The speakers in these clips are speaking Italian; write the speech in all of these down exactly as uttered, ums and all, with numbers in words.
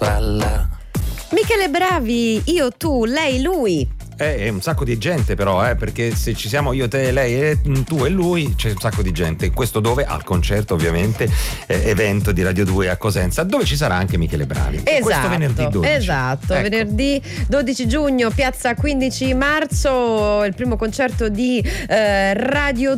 spalla. Michele Bravi, io, tu, lei, lui. Eh, è un sacco di gente però, eh, perché se ci siamo io, te, lei, e tu e lui, c'è un sacco di gente. Questo dove? Al concerto, ovviamente, eh, evento di Radio due a Cosenza, dove ci sarà anche Michele Bravi. Esatto, questo venerdì dodici. Esatto, ecco. Venerdì dodici giugno, piazza quindici marzo, il primo concerto di eh, Radio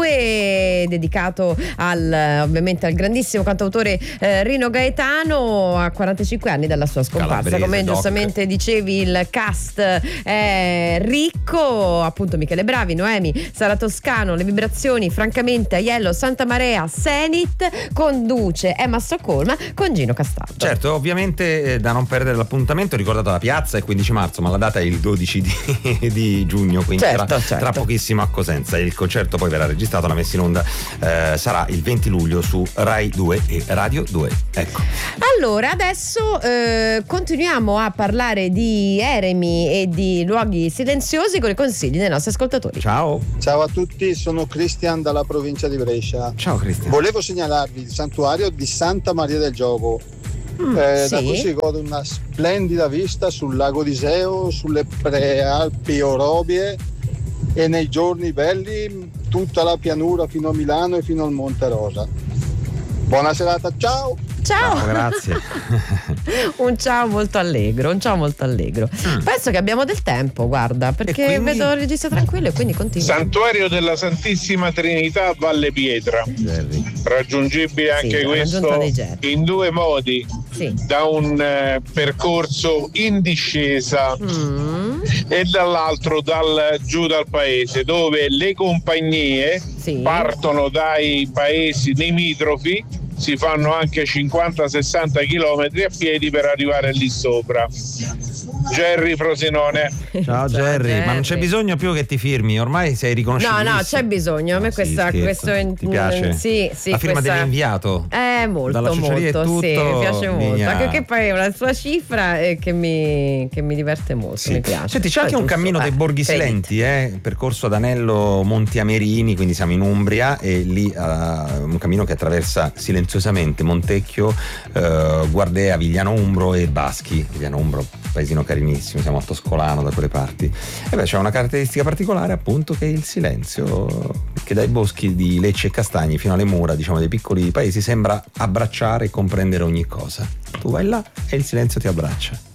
due dedicato al, ovviamente al grandissimo cantautore eh, Rino Gaetano, a quarantacinque anni dalla sua scomparsa. Calabrese, Come doc. giustamente dicevi, il cast è ricco, appunto Michele Bravi, Noemi, Sara Toscano, Le Vibrazioni, Francamente, Aiello, Santa Marea, Senit, conduce Emma Stoccolma con Gino Castaldo. Certo, ovviamente eh, da non perdere l'appuntamento, ricordato la piazza è il quindici marzo, ma la data è il dodici di, di giugno, quindi Certo, tra, certo. tra pochissimo a Cosenza. Il concerto poi verrà registrato, la messa in onda eh, sarà il venti luglio su Rai due e Radio due. Ecco. Allora, adesso eh, continuiamo a parlare di eremi e di luoghi silenziosi con i consigli dei nostri ascoltatori. Ciao. Ciao a tutti, sono Cristian dalla provincia di Brescia. Ciao Cristian. Volevo segnalarvi il santuario di Santa Maria del Giogo. Mm, eh, sì. Da cui si gode una splendida vista sul lago di Iseo, sulle prealpi Orobie e nei giorni belli tutta la pianura fino a Milano e fino al Monte Rosa. Buona serata, ciao! Ciao, Ciao, grazie. Un ciao molto allegro, un ciao molto allegro. Mm. Penso che abbiamo del tempo, guarda, perché quindi? vedo il registro tranquillo e quindi continua. Santuario della Santissima Trinità a Valle Pietra, Jerry. raggiungibile anche Sì, la questo raggiunta dei Jerry. in due modi, Sì. da un eh, percorso in discesa Mm, e dall'altro dal, giù dal paese, dove le compagnie sì. partono dai paesi limitrofi, si fanno anche cinquanta sessanta chilometri a piedi per arrivare lì sopra. Jerry Frosinone. Ciao Jerry, ma non c'è bisogno più che ti firmi, ormai sei No, riconosciuto. no, c'è bisogno. A me No, sì, questa, scherzo. questo in- Ti piace? Sì, sì, La firma questa- dell'inviato? Eh, molto, Dalla ciociaria e molto, tutto, sì, mi piace molto. vieni a- Anche che poi è una sua cifra eh, che, mi, che mi diverte molto, Sì. mi piace. Senti, c'è Poi anche un giusto, cammino eh, dei Borghi crediti. Silenti, eh, percorso ad Anello Monti Amerini, quindi siamo in Umbria e lì uh, un cammino che attraversa silenziosamente Montecchio, uh, Guardea, Vigliano Umbro e Baschi. Vigliano Umbro, paesino carinissimo, siamo a Toscolano da quelle parti. E beh, c'è una caratteristica particolare, appunto, che è il silenzio, che dai boschi di Lecce e Castagni fino alle mura, diciamo, dei piccoli paesi sembra abbracciare e comprendere ogni cosa. Tu vai là e il silenzio ti abbraccia.